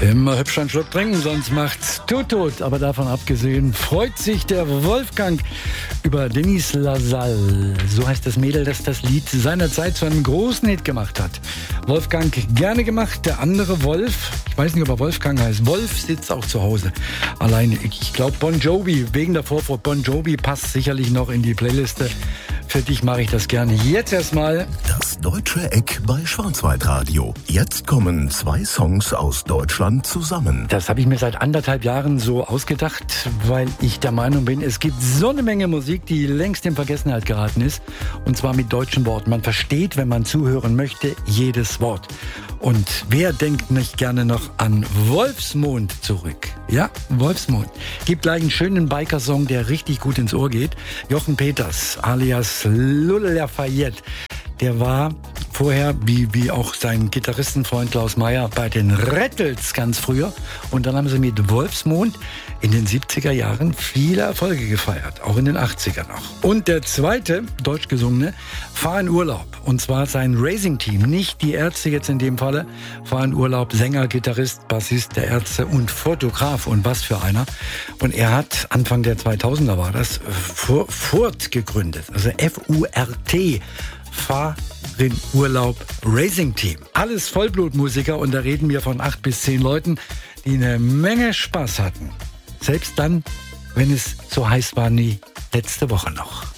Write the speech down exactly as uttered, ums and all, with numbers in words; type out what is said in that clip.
Immer hübsch einen Schluck trinken, sonst macht's Tutut. Aber davon abgesehen freut sich der Wolfgang über Denise Lasalle. So heißt das Mädel, das das Lied seinerzeit zu einem großen Hit gemacht hat. Wolfgang gerne gemacht, der andere Wolf, ich weiß nicht, ob er Wolfgang heißt, Wolf sitzt auch zu Hause. Allein, ich glaube Bon Jovi, wegen der Vorfahrt Bon Jovi passt sicherlich noch in die Playliste. Für dich mache ich das gerne. Jetzt erstmal das Deutsche Eck bei Schwarzwaldradio. Jetzt kommen zwei Songs aus Deutschland zusammen. Das habe ich mir seit anderthalb Jahren so ausgedacht, weil ich der Meinung bin, es gibt so eine Menge Musik, die längst in Vergessenheit geraten ist. Und zwar mit deutschen Worten. Man versteht, wenn man zuhören möchte, jedes Wort. Und wer denkt nicht gerne noch an Wolfsmond zurück? Ja, Wolfsmond. Gibt gleich einen schönen Biker-Song, der richtig gut ins Ohr geht. Jochen Peters alias Lulle Lafayette. Der war vorher, wie, wie auch sein Gitarristenfreund Klaus Meyer, bei den Rattles ganz früher. Und dann haben sie mit Wolfsmond in den siebziger Jahren viele Erfolge gefeiert, auch in den achtziger noch. Und der zweite, deutsch gesungene, Fahr in Urlaub. Und zwar sein Racing-Team, nicht die Ärzte jetzt in dem Falle. Fahr in Urlaub, Sänger, Gitarrist, Bassist der Ärzte und Fotograf. Und was für einer. Und er hat, Anfang der zweitausender war das, Furt gegründet. Also F U R T. Fahr in Urlaub Racing Team. Alles Vollblutmusiker und da reden wir von acht bis zehn Leuten, die eine Menge Spaß hatten. Selbst dann, wenn es so heiß war wie letzte Woche noch.